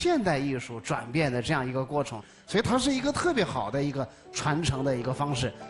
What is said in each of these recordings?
現代藝術轉變的這樣一個過程，所以它是一個特別好的一個傳承的一個方式。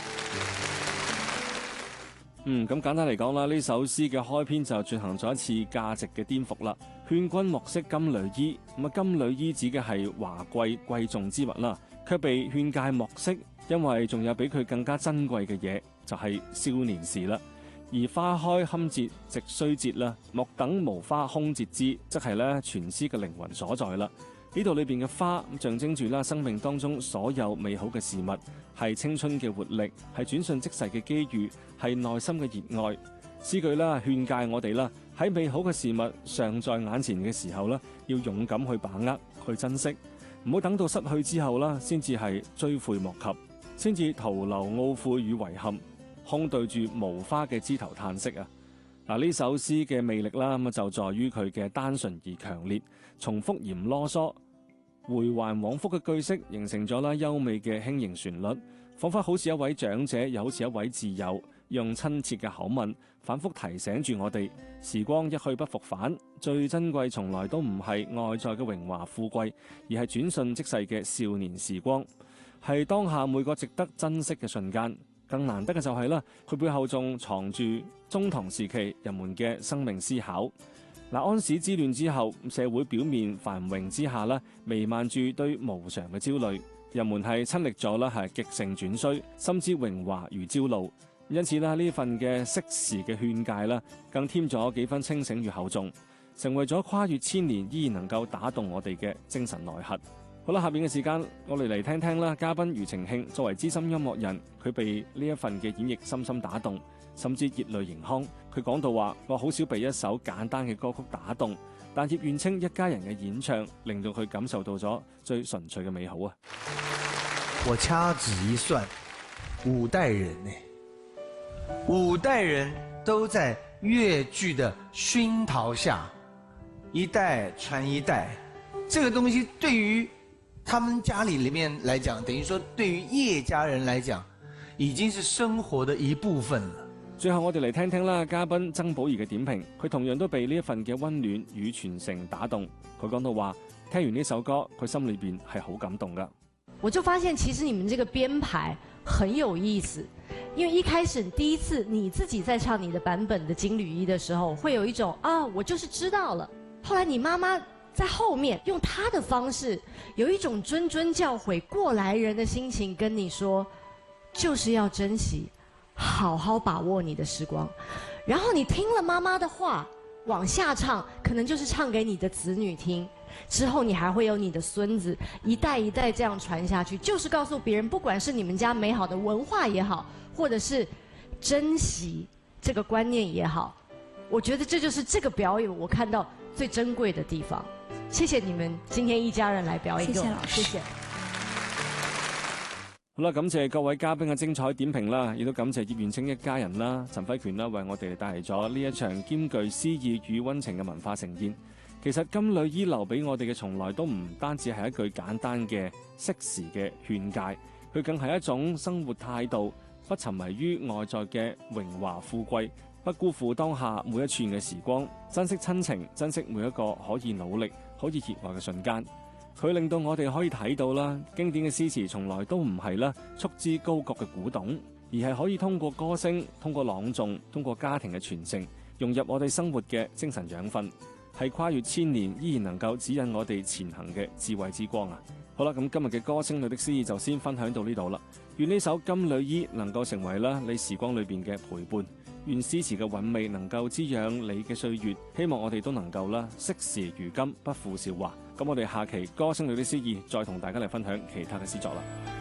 咁簡單嚟講啦，呢首詩嘅開篇就進行咗一次價值嘅顛覆啦。勸君莫惜金縷衣，金縷衣指嘅係華貴貴重之物啦，卻被勸誡莫惜，因為仲有比佢更加珍貴嘅嘢，就係少年時啦。而花開堪折直須折啦，莫等無花空折枝，即係咧全詩嘅靈魂所在啦。呢度裏邊嘅花象徵住啦生命當中所有美好嘅事物，係青春嘅活力，係轉瞬即逝嘅機遇，係內心嘅熱愛。詩句啦勸誡我哋啦，喺美好嘅事物尚在眼前嘅時候啦，要勇敢去把握去珍惜，唔好等到失去之後啦，先至係追悔莫及，先至徒留懊悔與遺憾，空對住無花嘅枝頭嘆息啊！嗱，呢首詩嘅魅力啦，咁就在於佢嘅單純而強烈，重複而唔囉嗦，回環往復嘅句式形成咗啦優美嘅輕盈旋律，彷彿好似一位長者，又好似一位摯友，用親切嘅口吻反覆提醒住我哋：時光一去不復返，最珍貴從來都唔係外在嘅榮華富貴，而係轉瞬即逝嘅少年時光，係當下每個值得珍惜嘅瞬間。更難得嘅就係啦，佢背後仲藏住中唐時期人們嘅生命思考。安史之亂之後，社會表面繁榮之下啦，彌漫住對無常嘅焦慮，人們係親歷咗啦，係極盛轉衰，深知榮華如朝露。因此啦，呢份嘅適時嘅勸誡啦，更添咗幾分清醒與厚重，成為咗跨越千年依然能夠打動我哋嘅精神內核。好啦，下邊嘅時間我哋嚟聽聽啦，嘉賓庾澄慶作為資深音樂人，佢被呢一份嘅演繹深深打動，甚至熱淚盈眶。佢講到話：我好少被一首簡單嘅歌曲打動，但葉遠清一家人嘅演唱令到佢感受到咗最純粹嘅美好啊！ 我掐指一算，5代人呢，5代人都在粵劇的熏陶下，一代傳一代，這個東西對於他們家裏面來講，等於說對於葉家人來講，已經是生活的一部分了。 最後我哋嚟聽聽啦，嘉賓曾寶儀嘅點評，佢同樣都被呢一份嘅溫暖與傳承打動。佢講到話，聽完呢首歌，佢心裏邊係好感動噶。 我就發現其實你們這個編排很有意思，因為一開始第一次你自己在唱你的版本的金縷衣的時候，會有一種我就是知道了。後來你媽媽在後面用她的方式，有一種諄諄教誨過來人的心情跟你說，就是要珍惜，好好把握你的時光。然後你聽了媽媽的話，往下唱，可能就是唱給你的子女聽。之後你還會有你的孫子，一代一代這樣傳下去，就是告訴別人，不管是你們家美好的文化也好，或者是珍惜這個觀念也好，我覺得這就是這個表演我看到最珍貴的地方。謝謝你們今天一家人來表演，謝謝老師，謝謝。 好啦，感謝各位嘉賓嘅精彩點評啦，亦都感謝葉遠清一家人啦、陳輝權啦，為我哋帶嚟咗呢一場兼具詩意與溫情嘅文化盛宴。其實金縷衣留俾我哋嘅，從來都唔單止係一句簡單嘅適時嘅勸誡，佢更係一種生活態度，不沉迷於外在嘅榮華富貴，不辜負當下每一寸嘅時光，珍惜親情，珍惜每一個可以努力、可以熱愛嘅瞬間。佢令到我哋可以睇到啦，經典嘅詩詞從來都唔係啦束之高閣嘅古董，而係可以通過歌聲、通過朗誦、通過家庭嘅傳承，融入我哋生活嘅精神養分，係跨越千年依然能夠指引我哋前行嘅智慧之光啊！好啦，咁今日嘅歌聲裏的詩意就先分享到呢度啦。願呢首金縷衣能夠成為啦你時光裏邊嘅陪伴，願詩詞嘅韻味能夠滋養你嘅歲月。希望我哋都能夠啦惜時如金，不負韶華。咁我哋下期歌聲裏的詩意再同大家嚟分享其他嘅詩作啦。